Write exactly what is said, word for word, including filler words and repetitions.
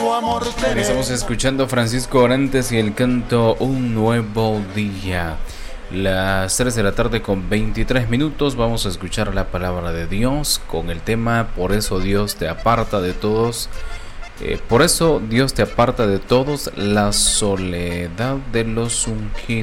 su amor tener. Estamos escuchando a Francisco Orantes y el canto Un Nuevo Día. Las tres de la tarde con veintitrés minutos. Vamos a escuchar la palabra de Dios con el tema Por eso Dios te aparta de todos. Eh, por eso Dios te aparta de todos la soledad de los ungidos.